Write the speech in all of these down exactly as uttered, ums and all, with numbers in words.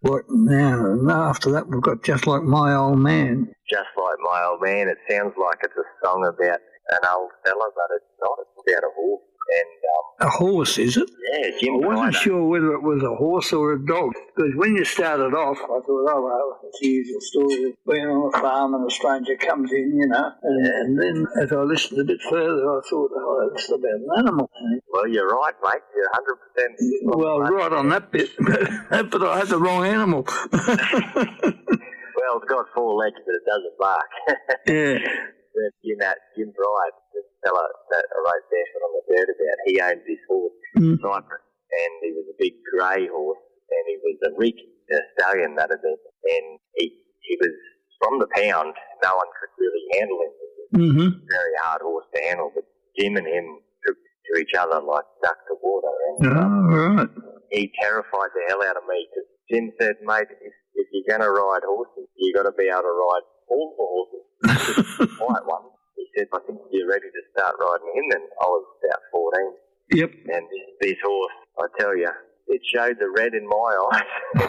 what now? And after that, we've got Just Like My Old Man. Just Like My Old Man. It sounds like it's a song about an old fella, but it's not. It's about a horse. And, um, a horse, is it? Yeah, Jim I wasn't Ryder. sure whether it was a horse or a dog, because when you started off, I thought, oh, well, it's the usual story of being on a farm and a stranger comes in, you know. And, and then as I listened a bit further, I thought, oh, it's about an animal. Well, you're right, mate. You're one hundred percent. Well, right on that bit, but I had the wrong animal. Well, it's got four legs, but it doesn't bark. Yeah. But, you know, Jim Bryant, the fella that I wrote Barefoot on the Bird about, he owned this horse, Mm. Cypress, and he was a big grey horse, and he was a Rick a stallion that had been, and he he was from the pound. No one could really handle him. He was Mm-hmm. a very hard horse to handle, but Jim and him took to each other like duck to water, and Oh, right. he terrified the hell out of me because Jim said, mate, if, if you're going to ride horses, you've got to be able to ride all the horses, not just the white one. He said, I think you're ready to start riding him, and I was about fourteen. Yep. And this, this horse, I tell you, it showed the red in my eyes.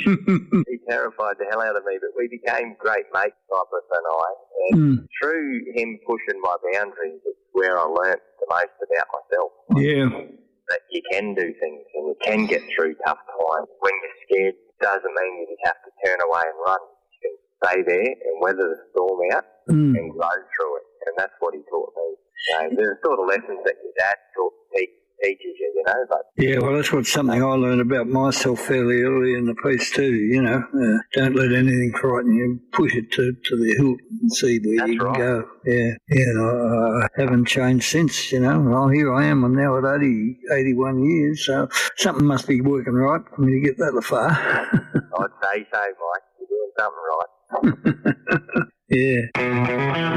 He terrified the hell out of me, but we became great mates, Cypress and I. And Mm. through him pushing my boundaries, it's where I learnt the most about myself. Yeah. That you can do things and you can get through tough times. When you're scared, it doesn't mean you just have to turn away and run. You can stay there and weather the storm out Mm. and grow through it. And that's what he taught me. So there's sort of lessons that your dad taught, te- teaches you, you know. But Yeah, well, that's what something I learned about myself fairly early in the piece too, you know. Uh, don't let anything frighten you. Push it to, to the hilt and see where That's you can right. go. Yeah, yeah, I, I haven't changed since, you know. Well, here I am. I'm now at eighty, eighty-one years, so something must be working right for me to get that far. I'd say so, Mike. You're doing something right. Yeah.